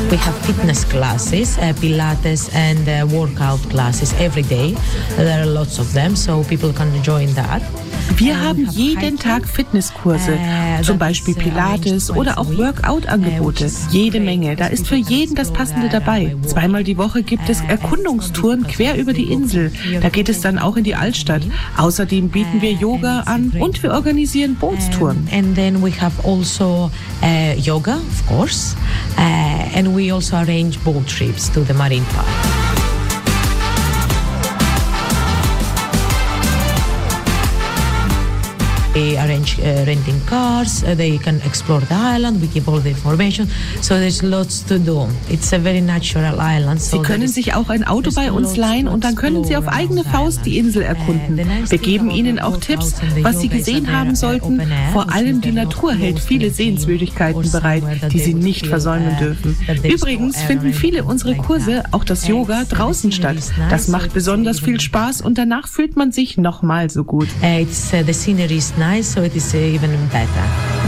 We have fitness classes, Pilates and workout classes every day. There are lots of them, so people can join that. Wir haben jeden Tag Fitnesskurse, zum Beispiel Pilates oder auch Workout-Angebote. Jede Menge, da ist für jeden das Passende dabei. 2-mal die Woche gibt es Erkundungstouren quer über die Insel. Da geht es dann auch in die Altstadt. Außerdem bieten wir Yoga an und wir organisieren Bootstouren. And then we have also yoga, of course, and we also arrange boat trips to the marine park. We arrange renting cars, they can explore the island, we give all the information, so there's lots to do. It's a very natural island. Sie können sich auch ein Auto bei uns leihen und dann können Sie auf eigene Faust die Insel erkunden. Wir geben Ihnen auch Tipps, was Sie gesehen haben sollten. Vor allem die Natur hält viele Sehenswürdigkeiten bereit, die Sie nicht versäumen dürfen. Übrigens finden viele unserer Kurse, auch das Yoga, draußen statt. Das macht besonders viel Spaß und danach fühlt man sich nochmal so gut. The scenery is nice, so it is even better.